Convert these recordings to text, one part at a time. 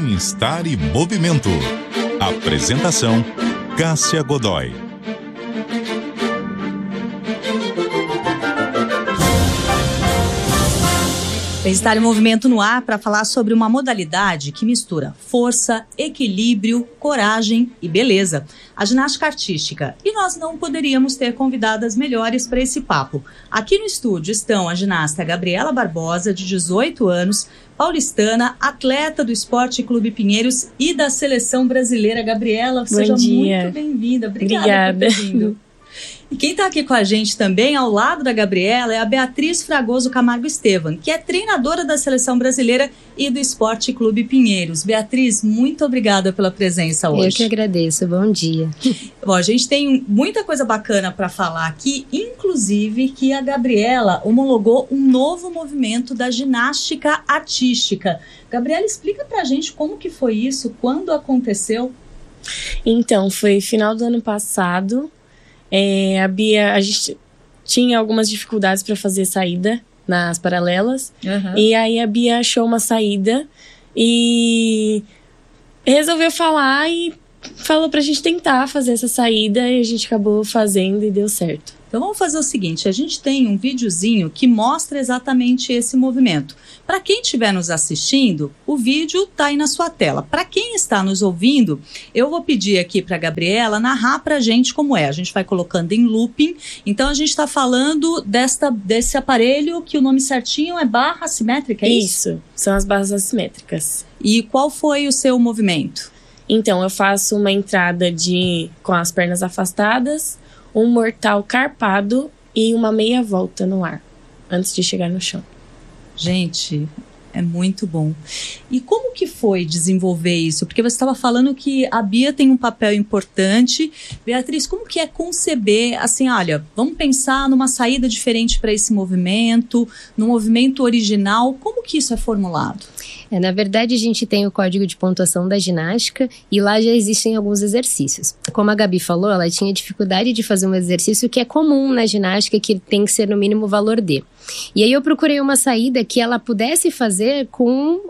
bem-estar e movimento. Apresentação: Cássia Godoy. Bem-estar e movimento no ar para falar sobre uma modalidade que mistura força, equilíbrio, coragem e beleza, a ginástica artística. E nós não poderíamos ter convidadas melhores para esse papo. Aqui no estúdio estão a ginasta Gabriela Barbosa, de 18 anos, paulistana, atleta do Esporte Clube Pinheiros e da Seleção Brasileira. Gabriela, seja muito bem-vinda. Obrigada por ter vindo. E quem está aqui com a gente também, ao lado da Gabriela, é a Beatriz Fragoso Camargo Estevam, que é treinadora da Seleção Brasileira e do Esporte Clube Pinheiros. Beatriz, muito obrigada pela presença hoje. Eu que agradeço, bom dia. Bom, a gente tem muita coisa bacana para falar aqui, inclusive que a Gabriela homologou um novo movimento da ginástica artística. Gabriela, explica pra gente como que foi isso, quando aconteceu? Então, foi final do ano passado. A gente tinha algumas dificuldades para fazer saída nas paralelas. E aí a Bia achou uma saída e resolveu falar e falou pra gente tentar fazer essa saída, e a gente acabou fazendo e deu certo. Então vamos fazer o seguinte, a gente tem um videozinho que mostra exatamente esse movimento. Para quem estiver nos assistindo, o vídeo está aí na sua tela. Para quem está nos ouvindo, eu vou pedir aqui para a Gabriela narrar para a gente como é. A gente vai colocando em looping. Então a gente está falando desse aparelho que o nome certinho é barra assimétrica, é isso? Isso, são as barras assimétricas. E qual foi o seu movimento? Então eu faço uma entrada com as pernas afastadas, um mortal carpado e uma meia volta no ar, antes de chegar no chão. Gente, é muito bom. E como que foi desenvolver isso? Porque você estava falando que a Bia tem um papel importante. Beatriz, como que é conceber, assim, olha, vamos pensar numa saída diferente para esse movimento, no movimento original, como que isso é formulado? Na verdade, a gente tem o código de pontuação da ginástica e lá já existem alguns exercícios. Como a Gabi falou, ela tinha dificuldade de fazer um exercício que é comum na ginástica, que tem que ser no mínimo valor D. E aí eu procurei uma saída que ela pudesse fazer com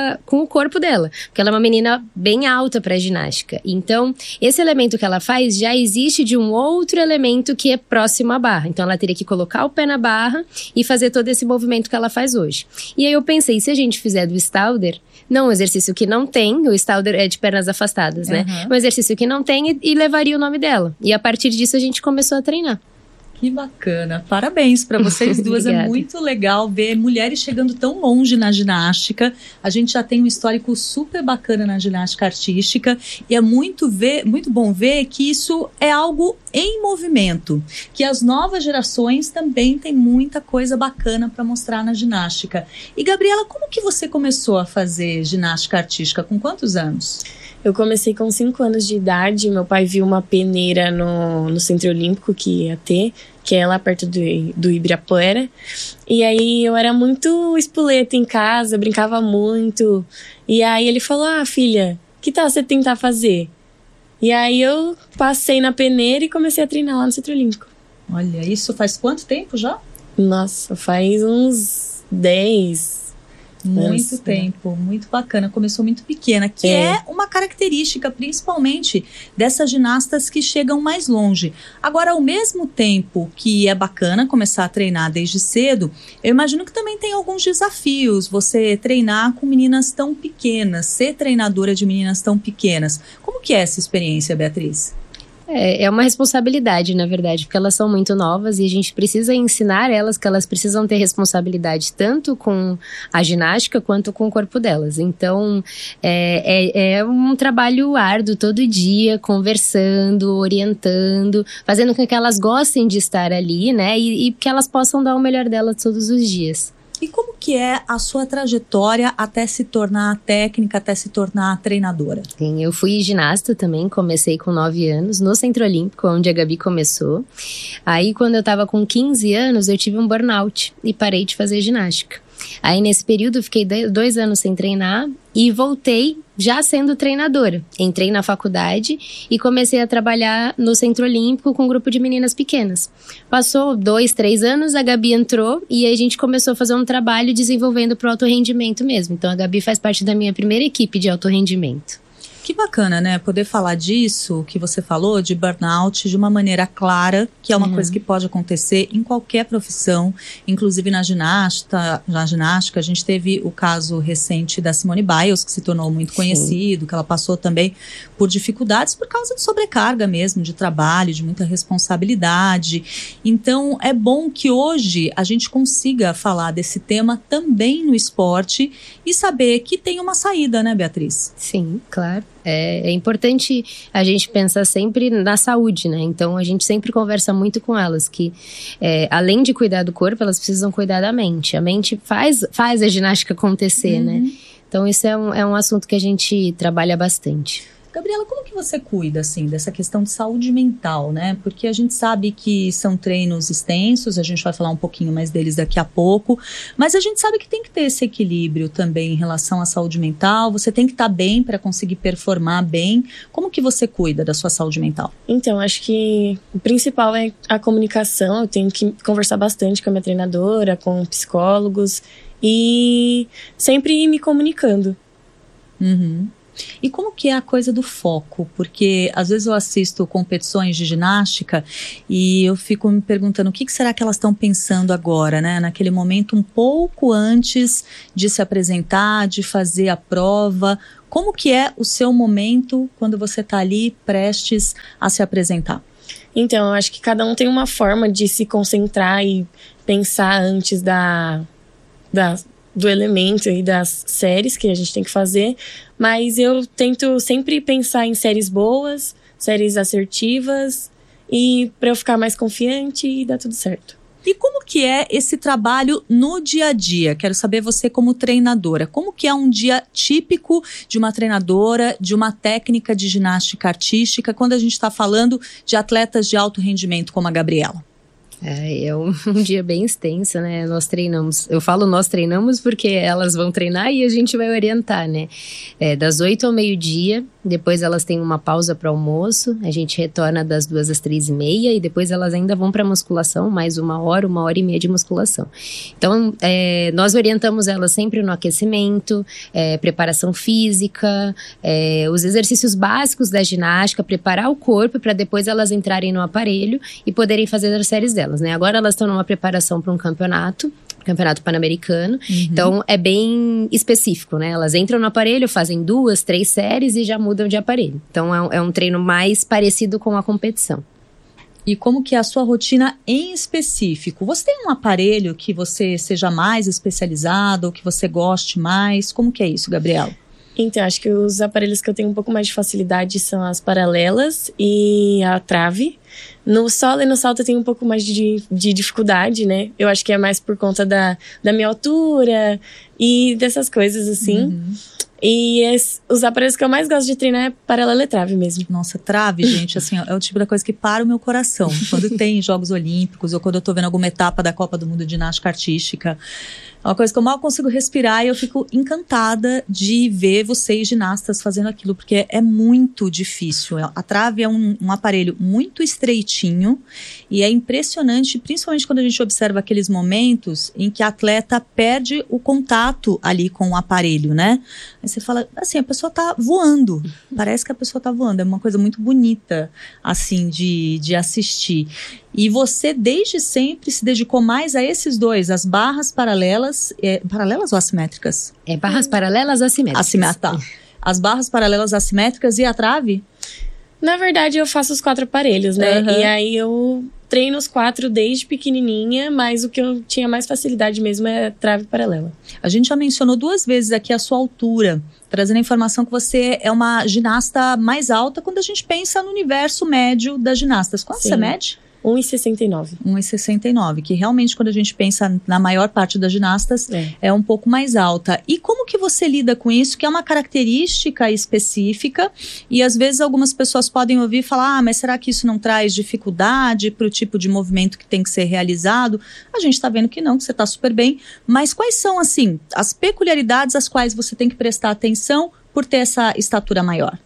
o corpo dela, porque ela é uma menina bem alta para ginástica. Então, esse elemento que ela faz já existe de um outro elemento que é próximo à barra. Então, ela teria que colocar o pé na barra e fazer todo esse movimento que ela faz hoje. E aí eu pensei, se a gente fizer do Stalder, não um exercício que não tem, o Stalder é de pernas afastadas, né? Um exercício que não tem e levaria o nome dela. E a partir disso a gente começou a treinar. Que bacana, parabéns para vocês duas. É muito legal ver mulheres chegando tão longe na ginástica. A gente já tem um histórico super bacana na ginástica artística e é muito bom ver que isso é algo em movimento, que as novas gerações também têm muita coisa bacana para mostrar na ginástica. E Gabriela, como que você começou a fazer ginástica artística? Com quantos anos? Eu comecei com 5 anos de idade. Meu pai viu uma peneira no Centro Olímpico que ia ter, que é lá perto do Ibirapuera. E aí eu era muito espoleta em casa, brincava muito. E aí ele falou, filha, que tal você tentar fazer? E aí eu passei na peneira e comecei a treinar lá no Centro Olímpico. Olha, isso faz quanto tempo já? Nossa, faz uns 10 Muito tempo, muito bacana, começou muito pequena, que é uma característica principalmente dessas ginastas que chegam mais longe. Agora, ao mesmo tempo que é bacana começar a treinar desde cedo, eu imagino que também tem alguns desafios, você treinar com meninas tão pequenas, ser treinadora de meninas tão pequenas. Como que é essa experiência, Beatriz? É uma responsabilidade, na verdade, porque elas são muito novas e a gente precisa ensinar elas que elas precisam ter responsabilidade tanto com a ginástica quanto com o corpo delas. Então, é um trabalho árduo todo dia, conversando, orientando, fazendo com que elas gostem de estar ali, né? E que elas possam dar o melhor delas todos os dias. E como que é a sua trajetória até se tornar técnica, até se tornar treinadora? Sim, eu fui ginasta também, comecei com 9 anos, no Centro Olímpico, onde a Gabi começou. Aí, quando eu estava com 15 anos, eu tive um burnout e parei de fazer ginástica. Aí, nesse período, eu fiquei 2 anos sem treinar e voltei já sendo treinadora. Entrei na faculdade e comecei a trabalhar no Centro Olímpico com um grupo de meninas pequenas. Passou 2, 3 anos, a Gabi entrou e aí a gente começou a fazer um trabalho desenvolvendo para o alto rendimento mesmo. Então a Gabi faz parte da minha primeira equipe de alto rendimento. Que bacana, né? Poder falar disso que você falou, de burnout, de uma maneira clara, que é uma coisa que pode acontecer em qualquer profissão, inclusive na ginástica. A gente teve o caso recente da Simone Biles, que se tornou muito conhecido, que ela passou também por dificuldades por causa de sobrecarga mesmo, de trabalho, de muita responsabilidade. Então, é bom que hoje a gente consiga falar desse tema também no esporte e saber que tem uma saída, né, Beatriz? Sim, claro. É importante a gente pensar sempre na saúde, né? Então a gente sempre conversa muito com elas que além de cuidar do corpo, elas precisam cuidar da mente. A mente faz a ginástica acontecer, né? Então isso é um assunto que a gente trabalha bastante. Gabriela, como que você cuida, assim, dessa questão de saúde mental, né? Porque a gente sabe que são treinos extensos, a gente vai falar um pouquinho mais deles daqui a pouco, mas a gente sabe que tem que ter esse equilíbrio também em relação à saúde mental, você tem que estar bem para conseguir performar bem. Como que você cuida da sua saúde mental? Então, acho que o principal é a comunicação, eu tenho que conversar bastante com a minha treinadora, com psicólogos e sempre ir me comunicando. E como que é a coisa do foco? Porque às vezes eu assisto competições de ginástica e eu fico me perguntando o que será que elas estão pensando agora, né? Naquele momento um pouco antes de se apresentar, de fazer a prova. Como que é o seu momento quando você está ali prestes a se apresentar? Então, eu acho que cada um tem uma forma de se concentrar e pensar antes do elemento e das séries que a gente tem que fazer, mas eu tento sempre pensar em séries boas, séries assertivas, e para eu ficar mais confiante e dar tudo certo. E como que é esse trabalho no dia a dia? Quero saber você como treinadora, como que é um dia típico de uma treinadora, de uma técnica de ginástica artística, quando a gente está falando de atletas de alto rendimento como a Gabriela? É um dia bem extenso, né? Nós treinamos. Eu falo nós treinamos porque elas vão treinar e a gente vai orientar, né? Das 8 ao meio-dia, depois elas têm uma pausa para almoço, a gente retorna das 2 às 3:30 e depois elas ainda vão para musculação, mais 1h e meia de musculação. Então, nós orientamos elas sempre no aquecimento, preparação física, os exercícios básicos da ginástica, preparar o corpo para depois elas entrarem no aparelho e poderem fazer as séries delas. Né? Agora elas estão numa preparação para um campeonato pan-americano, então é bem específico, né? Elas entram no aparelho, fazem 2, 3 séries e já mudam de aparelho. Então é um treino mais parecido com a competição. E como que é a sua rotina em específico? Você tem um aparelho que você seja mais especializado ou que você goste mais? Como que é isso, Gabriela? Então, acho que os aparelhos que eu tenho um pouco mais de facilidade são as paralelas e a trave. No solo e no salto eu tenho um pouco mais de dificuldade, né? Eu acho que é mais por conta da minha altura e dessas coisas, assim. E os aparelhos que eu mais gosto de treinar é paralela e trave mesmo. Nossa, trave, gente, assim, é o tipo da coisa que para o meu coração. Quando tem Jogos Olímpicos ou quando eu tô vendo alguma etapa da Copa do Mundo de Ginástica Artística, é uma coisa que eu mal consigo respirar e eu fico encantada de ver vocês ginastas fazendo aquilo, porque é muito difícil. A trave é um aparelho muito estreitinho e é impressionante, principalmente quando a gente observa aqueles momentos em que a atleta perde o contato ali com o aparelho, né? Aí você fala, assim, a pessoa tá voando, parece que a pessoa tá voando, é uma coisa muito bonita, assim, de assistir. E você, desde sempre, se dedicou mais a esses dois, as barras paralelas, paralelas ou assimétricas? Barras paralelas assimétricas. Tá. As barras paralelas assimétricas e a trave? Na verdade, eu faço os 4 aparelhos, né? E aí eu treino os 4 desde pequenininha, mas o que eu tinha mais facilidade mesmo é trave paralela. A gente já mencionou 2 vezes aqui a sua altura, trazendo a informação que você é uma ginasta mais alta quando a gente pensa no universo médio das ginastas. Quanto você mede? 1,69. 1,69, que realmente quando a gente pensa na maior parte das ginastas é um pouco mais alta. E como que você lida com isso, que é uma característica específica e às vezes algumas pessoas podem ouvir e falar, mas será que isso não traz dificuldade para o tipo de movimento que tem que ser realizado? A gente está vendo que não, que você está super bem, mas quais são, assim, as peculiaridades às quais você tem que prestar atenção por ter essa estatura maior?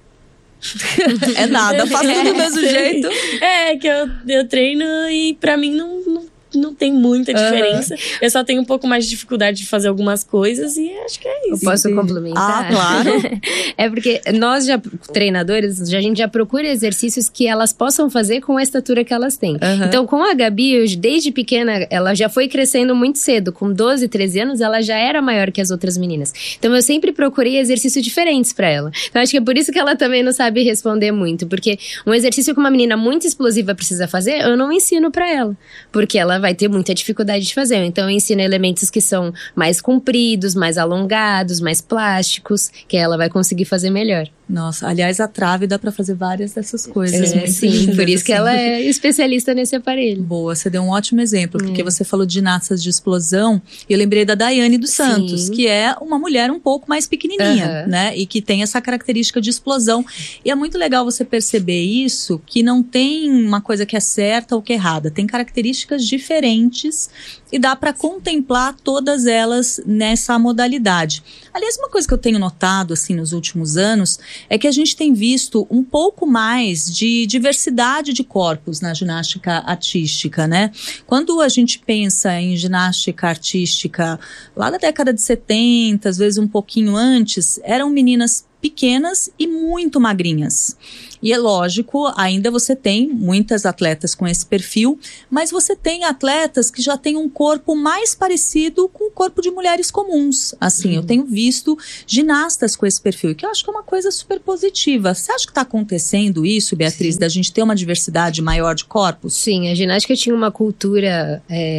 É nada, faço tudo do mesmo jeito. É, que eu treino e pra mim não tem muita diferença. Eu só tenho um pouco mais de dificuldade de fazer algumas coisas e acho que é isso. Eu posso complementar? Ah, claro. É porque nós, treinadores, a gente já procura exercícios que elas possam fazer com a estatura que elas têm. Então, com a Gabi, desde pequena, ela já foi crescendo muito cedo. Com 12, 13 anos, ela já era maior que as outras meninas. Então, eu sempre procurei exercícios diferentes pra ela. Então, acho que é por isso que ela também não sabe responder muito. Porque um exercício que uma menina muito explosiva precisa fazer, eu não ensino pra ela. Porque ela vai ter muita dificuldade de fazer. Então, eu ensino elementos que são mais compridos, mais alongados, mais plásticos, que ela vai conseguir fazer melhor. Nossa, aliás, a trave dá pra fazer várias dessas coisas. Sim, por isso que ela é especialista nesse aparelho. Boa, você deu um ótimo exemplo, porque você falou de ginastas de explosão, e eu lembrei da Daiane dos Santos, que é uma mulher um pouco mais pequenininha, né, e que tem essa característica de explosão. E é muito legal você perceber isso, que não tem uma coisa que é certa ou que é errada, tem características diferentes e dá pra contemplar todas elas nessa modalidade. Aliás, uma coisa que eu tenho notado, assim, nos últimos anos, é que a gente tem visto um pouco mais de diversidade de corpos na ginástica artística, né? Quando a gente pensa em ginástica artística lá da década de 70, às vezes um pouquinho antes, eram meninas pequenas e muito magrinhas. E é lógico, ainda você tem muitas atletas com esse perfil, mas você tem atletas que já têm um corpo mais parecido com o corpo de mulheres comuns. Assim, eu tenho visto ginastas com esse perfil, que eu acho que é uma coisa super positiva. Você acha que está acontecendo isso, Beatriz, da gente ter uma diversidade maior de corpos? Sim, a ginástica tinha uma cultura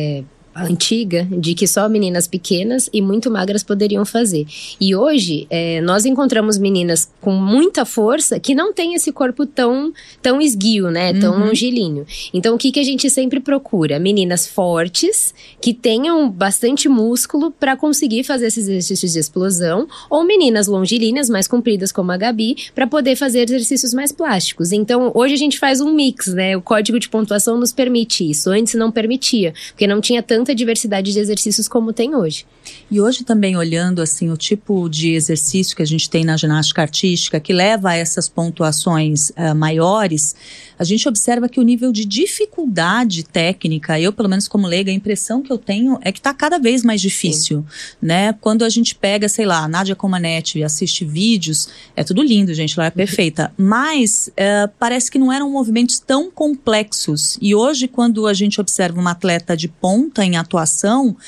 antiga de que só meninas pequenas e muito magras poderiam fazer. E hoje, nós encontramos meninas com muita força que não têm esse corpo tão esguio, né? Tão longilíneo. Então, o que a gente sempre procura? Meninas fortes, que tenham bastante músculo para conseguir fazer esses exercícios de explosão, ou meninas longilíneas, mais compridas como a Gabi, para poder fazer exercícios mais plásticos. Então, hoje a gente faz um mix, né? O código de pontuação nos permite isso. Antes não permitia, porque não tinha tanta diversidade de exercícios como tem hoje. E hoje também olhando assim o tipo de exercício que a gente tem na ginástica artística que leva a essas pontuações maiores, a gente observa que o nível de dificuldade técnica, eu pelo menos como leiga, a impressão que eu tenho é que está cada vez mais difícil, né? Quando a gente pega, sei lá, a Nádia Comaneci e assiste vídeos, é tudo lindo, gente, ela é perfeita, mas parece que não eram movimentos tão complexos. E hoje, quando a gente observa uma atleta de ponta em atuação,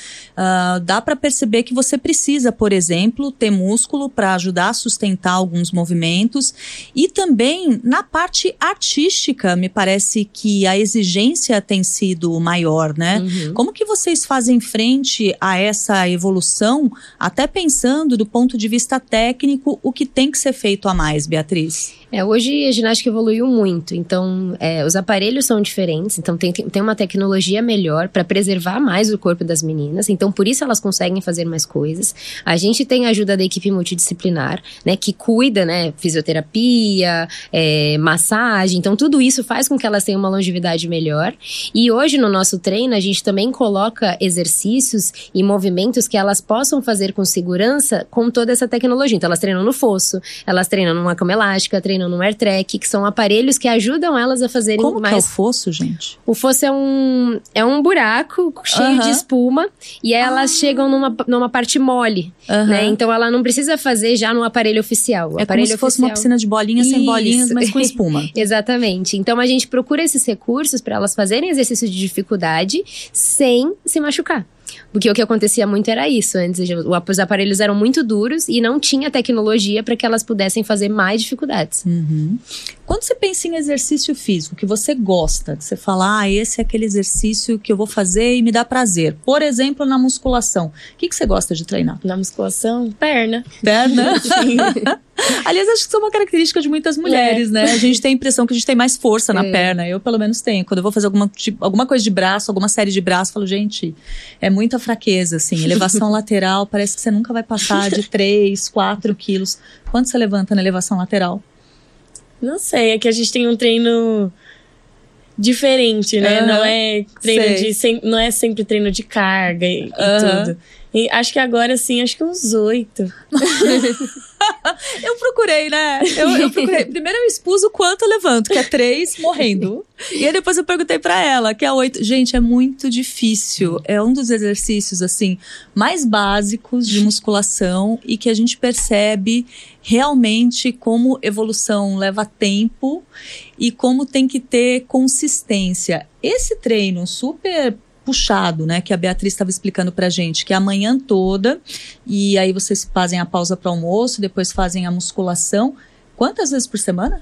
dá para perceber que você precisa, por exemplo, ter músculo para ajudar a sustentar alguns movimentos e também na parte artística, me parece que a exigência tem sido maior, né? Como que vocês fazem frente a essa evolução, até pensando do ponto de vista técnico, o que tem que ser feito a mais, Beatriz? Hoje a ginástica evoluiu muito, então os aparelhos são diferentes, então tem uma tecnologia melhor para preservar mais o corpo das meninas, então por isso elas conseguem fazer mais coisas. A gente tem a ajuda da equipe multidisciplinar, né, que cuida, né, fisioterapia, massagem, então tudo isso faz com que elas tenham uma longevidade melhor. E hoje no nosso treino a gente também coloca exercícios e movimentos que elas possam fazer com segurança com toda essa tecnologia. Então elas treinam no fosso, elas treinam numa cama elástica, treinam no AirTrack, que são aparelhos que ajudam elas a fazerem mais... Como que é o fosso, gente? O fosso é um buraco cheio de espuma e aí elas chegam numa parte mole, né? Então ela não precisa fazer já no aparelho oficial. O aparelho como se fosse uma piscina de bolinhas, sem bolinhas, mas com espuma. Exatamente. Então a gente procura esses recursos para elas fazerem exercício de dificuldade sem se machucar. Porque o que acontecia muito era isso. Antes, os aparelhos eram muito duros e não tinha tecnologia para que elas pudessem fazer mais dificuldades. Quando você pensa em exercício físico, que você gosta, que você fala, esse é aquele exercício que eu vou fazer e me dá prazer. Por exemplo, na musculação. O que você gosta de treinar? Na musculação, perna. Perna? Sim. Aliás, acho que isso é uma característica de muitas mulheres, né? A gente tem a impressão que a gente tem mais força na perna. Eu, pelo menos, tenho. Quando eu vou fazer alguma coisa de braço, alguma série de braço, eu falo, gente, é muita fraqueza, assim. Elevação lateral, parece que você nunca vai passar de 3, 4 quilos. Quanto você levanta na elevação lateral? Não sei, é que a gente tem um treino diferente, né? Não é treino não é sempre treino de carga e tudo. E acho que agora, sim, acho que uns 8. Eu procurei, né? Eu procurei. Primeiro eu expus o quanto eu levanto, que é 3, morrendo. E aí depois eu perguntei pra ela, que é 8. Gente, é muito difícil. É um dos exercícios, assim, mais básicos de musculação e que a gente percebe realmente como evolução leva tempo e como tem que ter consistência. Esse treino super puxado, né, que a Beatriz estava explicando pra gente, que é a manhã toda, e aí vocês fazem a pausa para almoço, depois fazem a musculação. Quantas vezes por semana?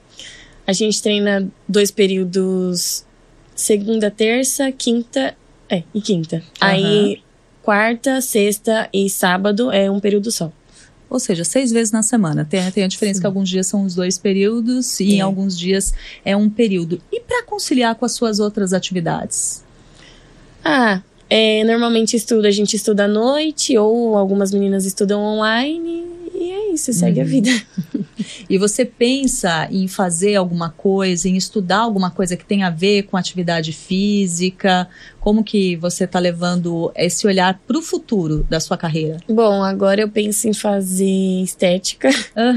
A gente treina 2 períodos, segunda, terça, quinta e quinta. Aí, quarta, sexta e sábado é um período só. Ou seja, 6 vezes na semana. Tem a diferença que alguns dias são os 2 períodos e em alguns dias é um período. E para conciliar com as suas outras atividades? Normalmente a gente estuda à noite, ou algumas meninas estudam online, e é isso, segue a vida. E você pensa em fazer alguma coisa, em estudar alguma coisa que tenha a ver com atividade física? Como que você está levando esse olhar para o futuro da sua carreira? Bom, agora eu penso em fazer estética,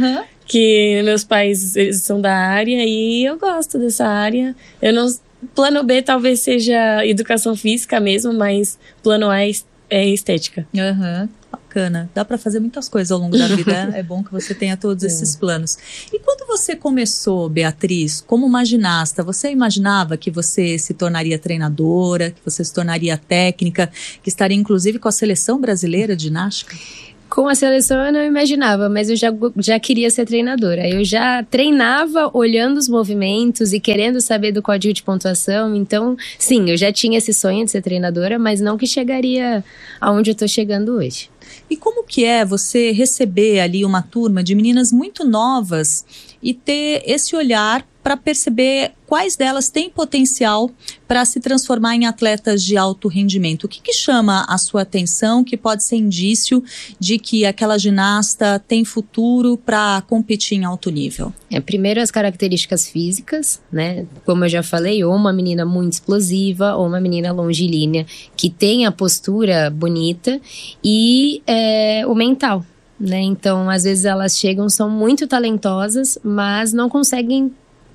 que meus pais eles são da área e eu gosto dessa área. Plano B talvez seja educação física mesmo, mas plano A é estética. Bacana. Dá para fazer muitas coisas ao longo da vida. É bom que você tenha todos esses planos. E quando você começou, Beatriz, como uma ginasta, você imaginava que você se tornaria treinadora, que você se tornaria técnica, que estaria inclusive com a seleção brasileira de ginástica? Com a seleção eu não imaginava, mas eu já queria ser treinadora. Eu já treinava olhando os movimentos e querendo saber do código de pontuação. Então, sim, eu já tinha esse sonho de ser treinadora, mas não que chegaria aonde eu tô chegando hoje. E como que é você receber ali uma turma de meninas muito novas e ter esse olhar para perceber quais delas têm potencial para se transformar em atletas de alto rendimento? O que chama a sua atenção, que pode ser indício de que aquela ginasta tem futuro para competir em alto nível? Primeiro as características físicas, né? Como eu já falei, ou uma menina muito explosiva, ou uma menina longilínea, que tem a postura bonita e o mental, né? Então, às vezes elas chegam, são muito talentosas, mas não conseguem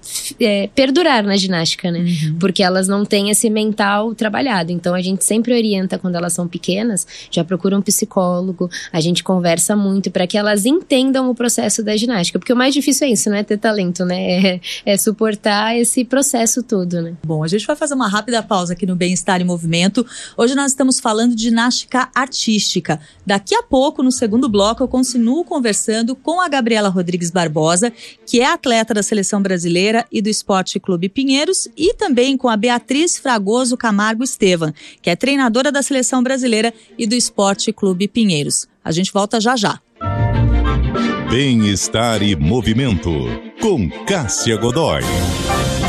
perdurar na ginástica, né? Porque elas não têm esse mental trabalhado. Então a gente sempre orienta quando elas são pequenas, já procura um psicólogo, a gente conversa muito para que elas entendam o processo da ginástica, porque o mais difícil é isso, não é ter talento, né? É suportar esse processo todo, né? Bom, a gente vai fazer uma rápida pausa aqui no Bem-Estar em Movimento. Hoje nós estamos falando de ginástica artística. Daqui a pouco, no segundo bloco, eu continuo conversando com a Gabriela Rodrigues Barbosa, que é atleta da Seleção Brasileira e do Esporte Clube Pinheiros, e também com a Beatriz Fragoso Camargo Estevam, que é treinadora da Seleção Brasileira e do Esporte Clube Pinheiros. A gente volta já já. Bem-Estar e Movimento, com Cássia Godoy.